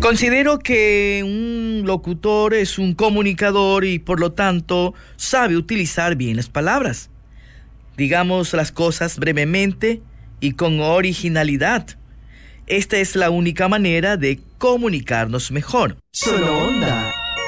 Considero que un locutor es un comunicador y por lo tanto sabe utilizar bien las palabras. Digamos las cosas brevemente y con originalidad. Esta es la única manera de comunicarnos mejor. Solo Onda.